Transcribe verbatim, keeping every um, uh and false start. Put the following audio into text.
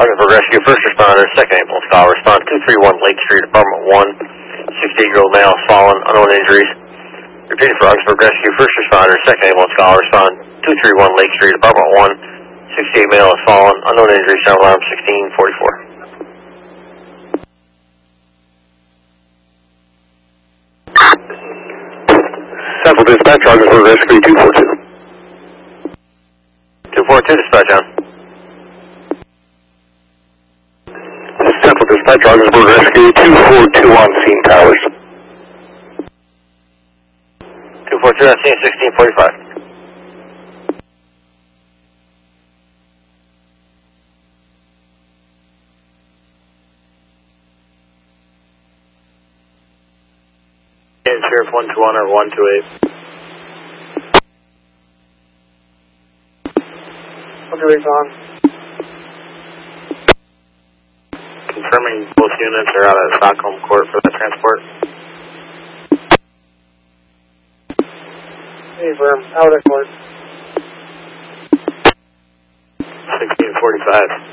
Arkansas for rescue, first responder, second ambulance call, respond two three one Lake Street, apartment one, sixty-eight-year-old male has fallen, unknown injuries. Repeated for Arkansas for rescue, first responder, second ambulance call, respond two three one Lake Street, apartment one, sixty-eight male has fallen, unknown injuries, sound alarm sixteen forty-four. Central Dispatch, Arkansas for rescue two four two. two four two, dispatch on. Central Dispatch, Arkansas for rescue two four two on scene towers. two four two on scene, sixteen forty-five. Sheriff one two one or one two eight. one two eight's on. Confirming both units are out of Stockholm Court for that transport. Hey, firm, out of court. sixteen forty-five.